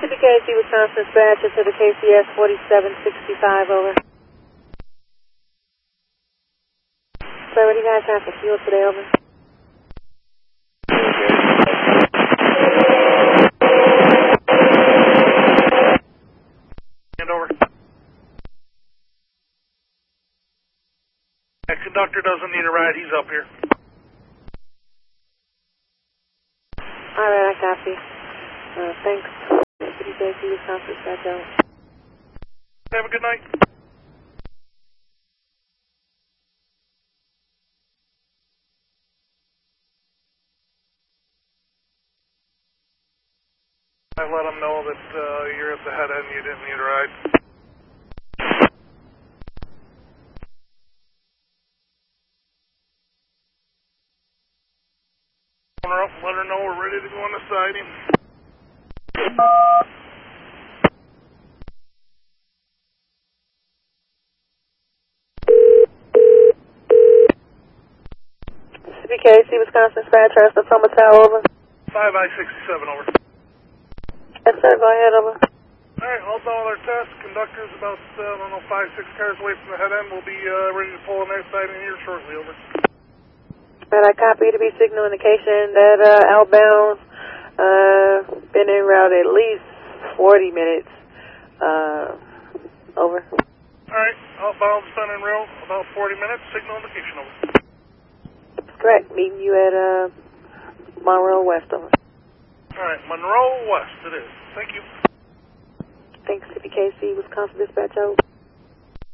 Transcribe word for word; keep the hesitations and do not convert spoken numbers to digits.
C K C, Wisconsin dispatcher to the K C S forty-seven sixty-five, over. So what do you guys have for fuel today, over? Hand over. That conductor doesn't need a ride, he's up here. Alright, I copy. Uh, thanks. C K C, Wisconsin dispatcher. Have a good night. I let them know that uh, you're at the head end, you didn't need a ride. Phone her up and let her know we're ready to go on the siding. C K C, Wisconsin dispatcher, Tacoma Tower, over. five I sixty-seven, over. Yes, sir, go ahead, over. Alright, all done with our test. Conductor's about, uh, I don't know, five, six cars away from the head end. We'll be uh, ready to pull on their side in here shortly, over. And I copy to be signal indication that uh, outbound uh, been en route at least forty minutes. Uh, over. Alright, outbound's been en route about forty minutes. Signal indication, over. That's correct. Meeting you at uh, Monroe West, over. Alright, Monroe West it is. Thank you. Thanks, C P K C, Wisconsin dispatch, over.